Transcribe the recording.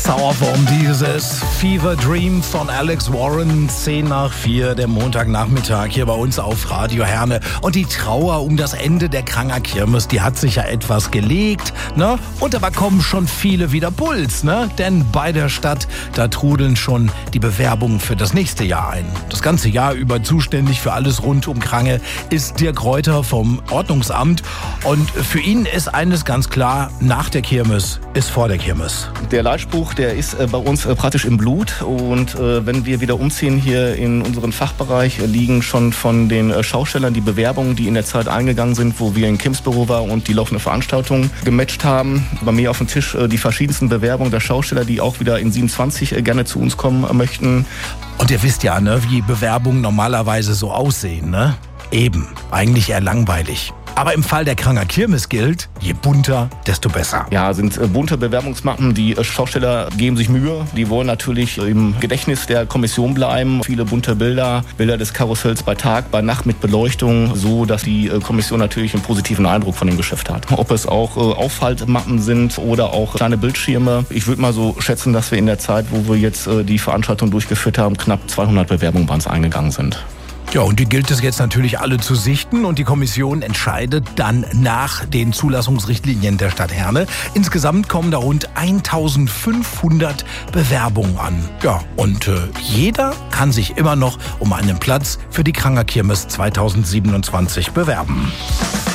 Sauerwurm dieses Fever Dream von Alex Warren, 3:10, der Montagnachmittag hier bei uns auf Radio Herne. Und die Trauer um das Ende der Kranger Kirmes, die hat sich ja etwas gelegt, ne? Und da bekommen schon viele wieder Puls, ne? Denn bei der Stadt, da trudeln schon die Bewerbungen für das nächste Jahr ein. Das ganze Jahr über zuständig für alles rund um Krange ist Dirk Reuter vom Ordnungsamt. Und für ihn ist eines ganz klar, nach der Kirmes ist vor der Kirmes. Der Leitspruch, der ist bei uns praktisch im Blut. Und wenn wir wieder umziehen hier in unseren Fachbereich, liegen schon von den Schaustellern die Bewerbungen, die in der Zeit eingegangen sind, wo wir in Kims Büro waren und die laufende Veranstaltung gematcht haben. Bei mir auf dem Tisch die verschiedensten Bewerbungen der Schausteller, die auch wieder in 27 gerne zu uns kommen möchten. Und ihr wisst ja, ne, wie Bewerbungen normalerweise so aussehen, ne? Eben, eigentlich eher langweilig. Aber im Fall der Kranger Kirmes gilt, je bunter, desto besser. Ja, sind bunte Bewerbungsmappen. Die Schausteller geben sich Mühe. Die wollen natürlich im Gedächtnis der Kommission bleiben. Viele bunte Bilder, Bilder des Karussells bei Tag, bei Nacht mit Beleuchtung, so dass die Kommission natürlich einen positiven Eindruck von dem Geschäft hat. Ob es auch Aufhaltmappen sind oder auch kleine Bildschirme. Ich würde mal so schätzen, dass wir in der Zeit, wo wir jetzt die Veranstaltung durchgeführt haben, knapp 200 Bewerbungen bei uns eingegangen sind. Ja, und die gilt es jetzt natürlich alle zu sichten und die Kommission entscheidet dann nach den Zulassungsrichtlinien der Stadt Herne. Insgesamt kommen da rund 1500 Bewerbungen an. Ja, und jeder kann sich immer noch um einen Platz für die Kranger Kirmes 2027 bewerben.